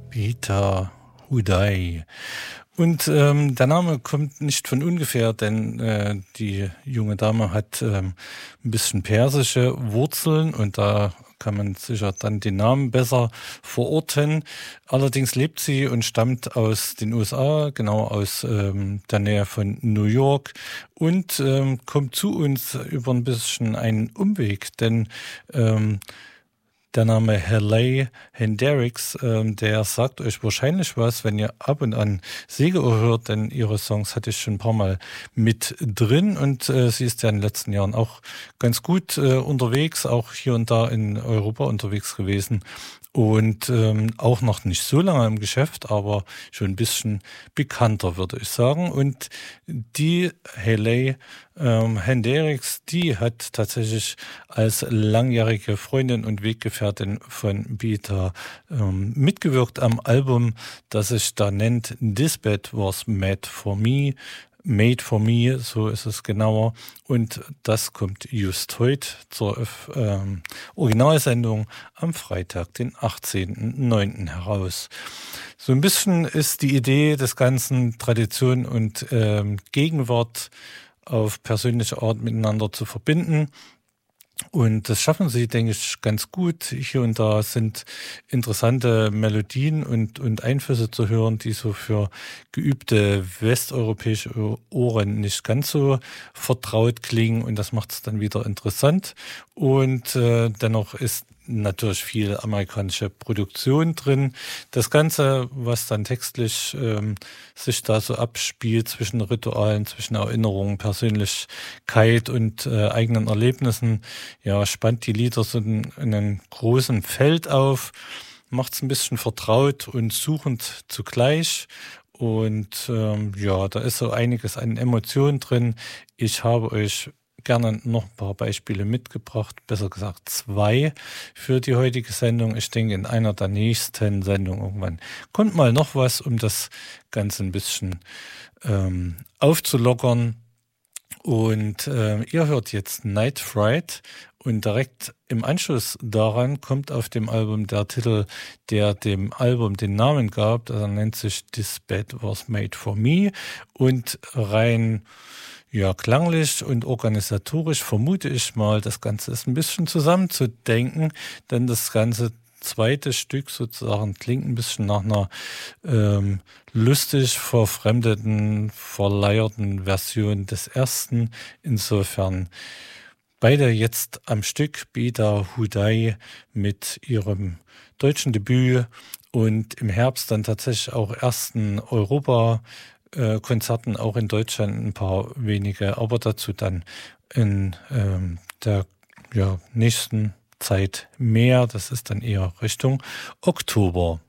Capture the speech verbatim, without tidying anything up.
Beta Hudai. Und ähm, der Name kommt nicht von ungefähr, denn äh, die junge Dame hat ähm, ein bisschen persische Wurzeln und da kann man sicher dann den Namen besser verorten. Allerdings lebt sie und stammt aus den U S A, genau aus ähm, der Nähe von New York und ähm, kommt zu uns über ein bisschen einen Umweg, denn ähm, der Name Hayley Hendricks, ähm, der sagt euch wahrscheinlich was, wenn ihr ab und an Segeohr hört, denn ihre Songs hatte ich schon ein paar Mal mit drin und äh, sie ist ja in den letzten Jahren auch ganz gut äh, unterwegs, auch hier und da in Europa unterwegs gewesen. Und ähm, auch noch nicht so lange im Geschäft, aber schon ein bisschen bekannter, würde ich sagen. Und die Hayley ähm, Hendricks, die hat tatsächlich als langjährige Freundin und Weggefährtin von Beta ähm, mitgewirkt am Album, das sich da nennt This Bed Was Made For Me. Made for Me, so ist es genauer. Und das kommt just heute zur ähm, Originalsendung am Freitag, den achtzehnten neunten heraus. So ein bisschen ist die Idee des Ganzen, Tradition und ähm, Gegenwart auf persönliche Art miteinander zu verbinden. Und das schaffen sie, denke ich, ganz gut. Hier und da sind interessante Melodien und, und Einflüsse zu hören, die so für geübte westeuropäische Ohren nicht ganz so vertraut klingen. Und das macht es dann wieder interessant. Und äh, dennoch ist natürlich viel amerikanische Produktion drin. Das Ganze, was dann textlich ähm, sich da so abspielt zwischen Ritualen, zwischen Erinnerungen, Persönlichkeit und äh, eigenen Erlebnissen, ja, spannt die Lieder so in, in einem großen Feld auf, macht es ein bisschen vertraut und suchend zugleich. Und ähm, ja, da ist so einiges an Emotionen drin. Ich habe euch gerne noch ein paar Beispiele mitgebracht, besser gesagt zwei für die heutige Sendung. Ich denke, in einer der nächsten Sendungen irgendwann kommt mal noch was, um das Ganze ein bisschen ähm, aufzulockern. Und äh, ihr hört jetzt Night Fright und direkt im Anschluss daran kommt auf dem Album der Titel, der dem Album den Namen gab. Der nennt sich This Bed Was Made For Me und rein ja, klanglich und organisatorisch vermute ich mal, das Ganze ist ein bisschen zusammenzudenken, denn das ganze zweite Stück sozusagen klingt ein bisschen nach einer ähm, lustig verfremdeten, verleierten Version des ersten. Insofern beide jetzt am Stück, Beta Hudai mit ihrem deutschen Debüt und im Herbst dann tatsächlich auch ersten Europa Äh, Konzerten auch in Deutschland ein paar wenige, aber dazu dann in ähm, der ja, nächsten Zeit mehr. Das ist dann eher Richtung Oktober.